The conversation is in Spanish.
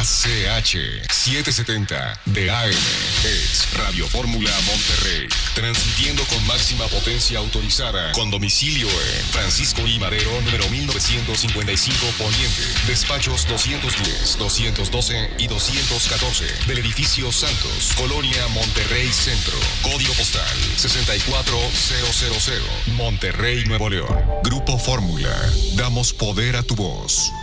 ACH 770 de AM es Radio Fórmula Monterrey, transmitiendo con máxima potencia autorizada, con domicilio en Francisco I. Madero, número 1955 Poniente, despachos 210, 212 y 214 del edificio Santos, Colonia Monterrey Centro, código postal 64000, Monterrey, Nuevo León. Grupo Fórmula, damos poder a tu voz.